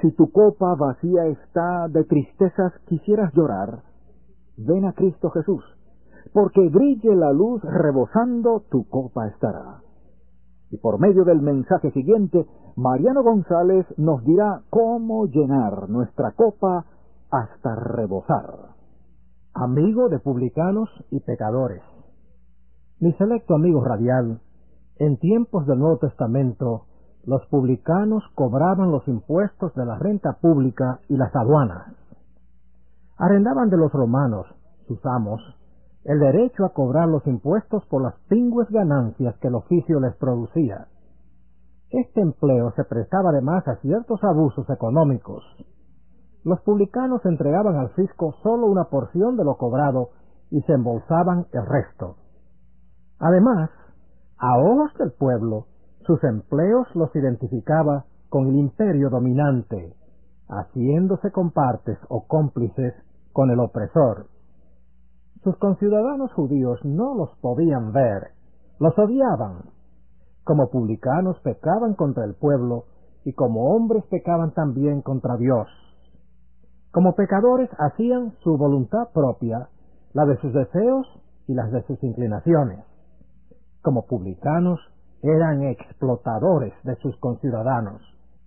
Si tu copa vacía está de tristezas, quisieras llorar, ven a Cristo Jesús, porque brille la luz rebosando, tu copa estará. Y por medio del mensaje siguiente, Mariano González nos dirá cómo llenar nuestra copa hasta rebosar. Amigo de publicanos y pecadores. Mi selecto amigo radial, en tiempos del Nuevo Testamento, los publicanos cobraban los impuestos de la renta pública y las aduanas. Arrendaban de los romanos, sus amos, el derecho a cobrar los impuestos por las pingües ganancias que el oficio les producía. Este empleo se prestaba además a ciertos abusos económicos. Los publicanos entregaban al fisco solo una porción de lo cobrado y se embolsaban el resto. Además, a ojos del pueblo, sus empleos los identificaba con el imperio dominante, haciéndose compartes o cómplices con el opresor. Sus conciudadanos judíos no los podían ver, los odiaban. Como publicanos pecaban contra el pueblo y como hombres pecaban también contra Dios. Como pecadores hacían su voluntad propia, la de sus deseos y las de sus inclinaciones. Como publicanos eran explotadores de sus conciudadanos.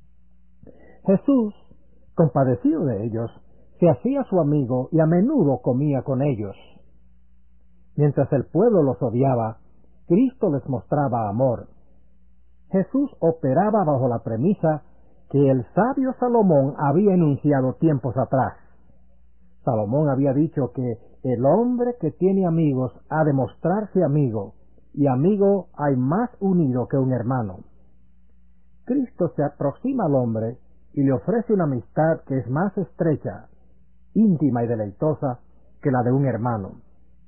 Jesús, compadecido de ellos, se hacía su amigo y a menudo comía con ellos. Mientras el pueblo los odiaba, Cristo les mostraba amor. Jesús operaba bajo la premisa que el sabio Salomón había enunciado tiempos atrás. Salomón había dicho que el hombre que tiene amigos ha de mostrarse amigo, y amigo hay más unido que un hermano. Cristo se aproxima al hombre y le ofrece una amistad que es más estrecha, íntima y deleitosa que la de un hermano.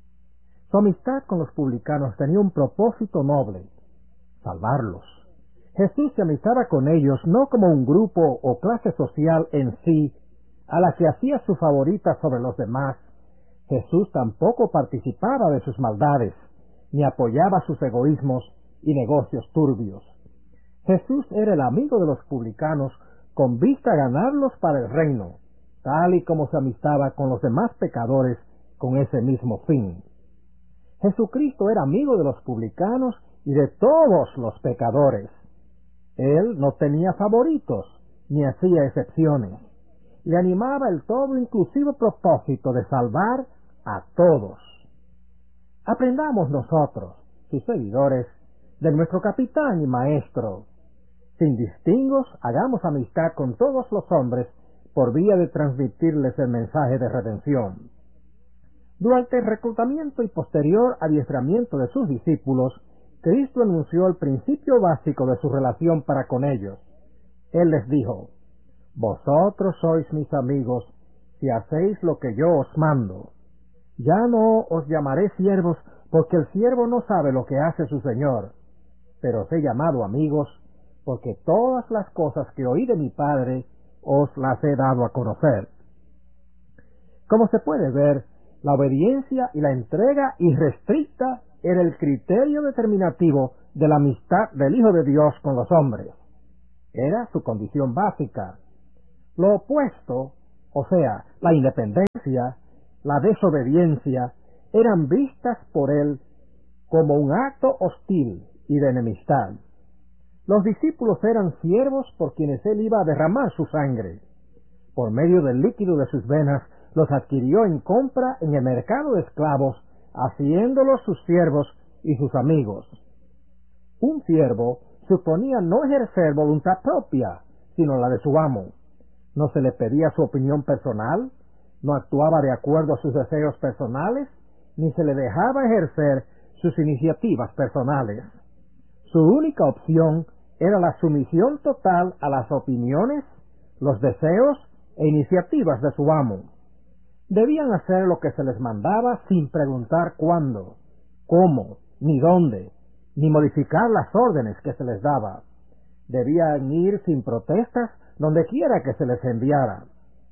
Su amistad con los publicanos tenía un propósito noble: salvarlos. Jesús se amistaba con ellos no como un grupo o clase social en sí, a la que hacía su favorita sobre los demás. Jesús tampoco participaba de sus maldades, ni apoyaba sus egoísmos y negocios turbios. Jesús era el amigo de los publicanos con vista a ganarlos para el reino, tal y como se amistaba con los demás pecadores con ese mismo fin. Jesucristo era amigo de los publicanos y de todos los pecadores. Él no tenía favoritos, ni hacía excepciones. Le animaba el todo inclusivo propósito de salvar a todos. Aprendamos nosotros, sus seguidores, de nuestro capitán y maestro. Sin distingos, hagamos amistad con todos los hombres por vía de transmitirles el mensaje de redención. Durante el reclutamiento y posterior adiestramiento de sus discípulos, Cristo anunció el principio básico de su relación para con ellos. Él les dijo: «Vosotros sois mis amigos si hacéis lo que yo os mando. Ya no os llamaré siervos, porque el siervo no sabe lo que hace su señor, pero os he llamado amigos, porque todas las cosas que oí de mi Padre os las he dado a conocer». Como se puede ver, la obediencia y la entrega irrestricta era el criterio determinativo de la amistad del Hijo de Dios con los hombres. Era su condición básica. Lo opuesto, o sea, la independencia, la desobediencia, eran vistas por él como un acto hostil y de enemistad. Los discípulos eran siervos por quienes él iba a derramar su sangre. Por medio del líquido de sus venas, los adquirió en compra en el mercado de esclavos, haciéndolos sus siervos y sus amigos. Un siervo suponía no ejercer voluntad propia, sino la de su amo. No se le pedía su opinión personal, no actuaba de acuerdo a sus deseos personales, ni se le dejaba ejercer sus iniciativas personales. Su única opción era la sumisión total a las opiniones, los deseos e iniciativas de su amo. Debían hacer lo que se les mandaba sin preguntar cuándo, cómo, ni dónde, ni modificar las órdenes que se les daba. Debían ir sin protestas donde quiera que se les enviara.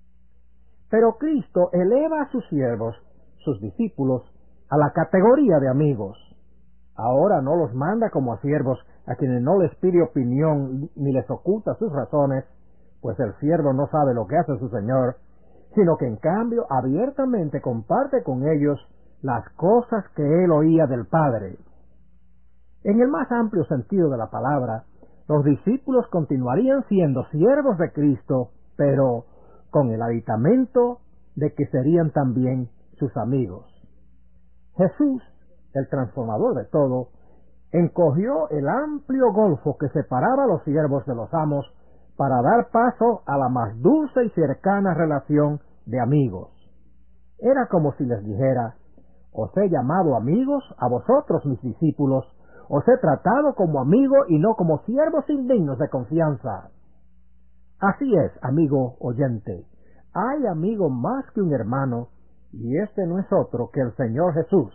Pero Cristo eleva a sus siervos, sus discípulos, a la categoría de amigos. Ahora no los manda como a siervos a quienes no les pide opinión ni les oculta sus razones, pues el siervo no sabe lo que hace su señor, sino que en cambio abiertamente comparte con ellos las cosas que él oía del Padre. En el más amplio sentido de la palabra, los discípulos continuarían siendo siervos de Cristo, pero con el aditamento de que serían también sus amigos. Jesús, el transformador de todo, encogió el amplio golfo que separaba a los siervos de los amos para dar paso a la más dulce y cercana relación de amigos. Era como si les dijera: os he llamado amigos a vosotros, mis discípulos, os he tratado como amigo y no como siervos indignos de confianza. Así es, amigo oyente, hay amigo más que un hermano, y este no es otro que el Señor Jesús.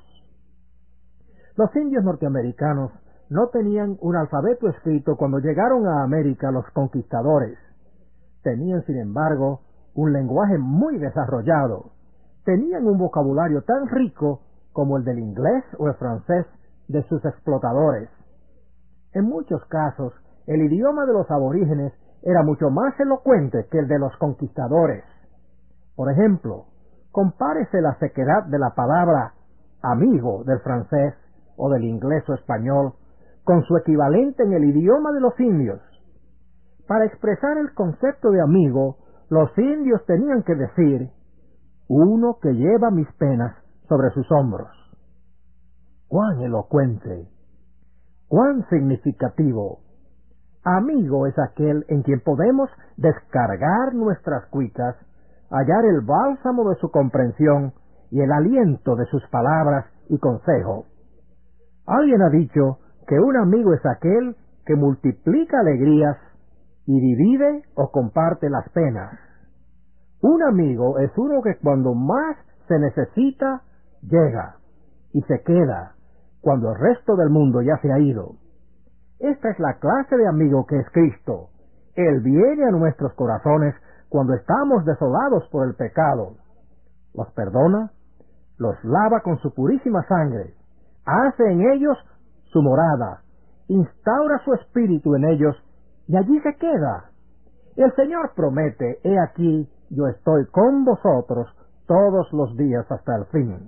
Los indios norteamericanos no tenían un alfabeto escrito cuando llegaron a América los conquistadores. Tenían, sin embargo, un lenguaje muy desarrollado. Tenían un vocabulario tan rico como el del inglés o el francés de sus explotadores. En muchos casos, el idioma de los aborígenes era mucho más elocuente que el de los conquistadores. Por ejemplo, compárese la sequedad de la palabra amigo del francés o del inglés o español con su equivalente en el idioma de los indios. Para expresar el concepto de amigo, los indios tenían que decir: uno que lleva mis penas sobre sus hombros. ¡Cuán elocuente! ¡Cuán significativo! Amigo es aquel en quien podemos descargar nuestras cuitas, hallar el bálsamo de su comprensión y el aliento de sus palabras y consejo. Alguien ha dicho que un amigo es aquel que multiplica alegrías y divide o comparte las penas. Un amigo es uno que cuando más se necesita, llega y se queda cuando el resto del mundo ya se ha ido. Esta es la clase de amigo que es Cristo. Él viene a nuestros corazones cuando estamos desolados por el pecado. Los perdona, los lava con su purísima sangre, hace en ellos su morada, instaura su espíritu en ellos y allí se queda. El Señor promete: he aquí, yo estoy con vosotros todos los días hasta el fin.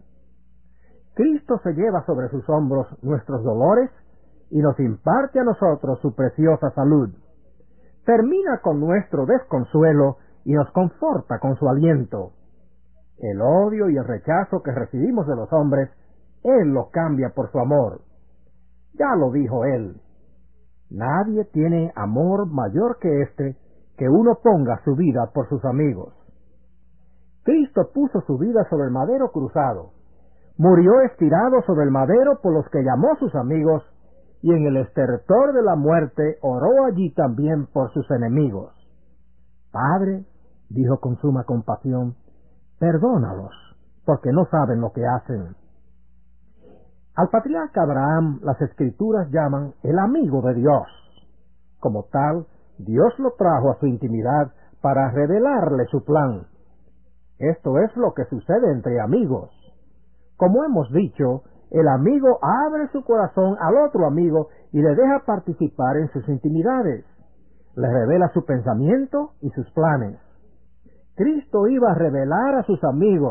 Cristo se lleva sobre sus hombros nuestros dolores y nos imparte a nosotros su preciosa salud. Termina con nuestro desconsuelo y nos conforta con su aliento. El odio y el rechazo que recibimos de los hombres, Él lo cambia por su amor. Ya lo dijo Él: nadie tiene amor mayor que este, que uno ponga su vida por sus amigos. Cristo puso su vida sobre el madero cruzado, murió estirado sobre el madero por los que llamó sus amigos, y en el estertor de la muerte oró allí también por sus enemigos. Padre, dijo con suma compasión, perdónalos, porque no saben lo que hacen. Al patriarca Abraham las Escrituras llaman el amigo de Dios. Como tal, Dios lo trajo a su intimidad para revelarle su plan. Esto es lo que sucede entre amigos. Como hemos dicho, el amigo abre su corazón al otro amigo y le deja participar en sus intimidades. Le revela su pensamiento y sus planes. Cristo iba a revelar a sus amigos